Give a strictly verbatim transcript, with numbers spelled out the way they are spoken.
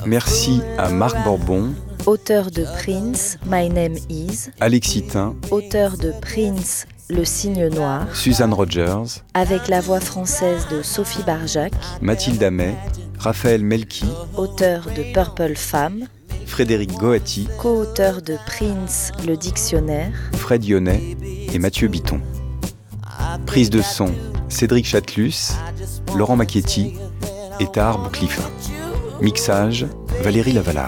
Merci à Marc Borbon, auteur de Prince, My Name Is, Alexis Tin, auteur de Prince, Le Cygne Noir, Suzanne Rogers, avec la voix française de Sophie Barjac, Mathilde Amet, Raphaël Melki, auteur de Purple Femme, Frédéric Goati, co-auteur de Prince, le dictionnaire, Fred Yonnet et Mathieu Biton. Prise de son, Cédric Chatelus, Laurent Macchietti et Tahar Bouklifa. Mixage, Valérie Lavalard.